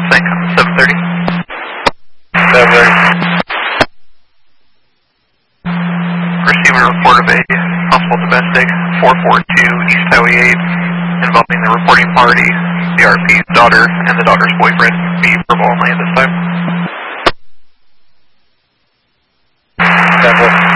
sync 730. 730. Receive a report of a possible domestic 442 East Highway 8 involving the reporting party, the RP's daughter, and the daughter's boyfriend. Be verbal only at this time. 740.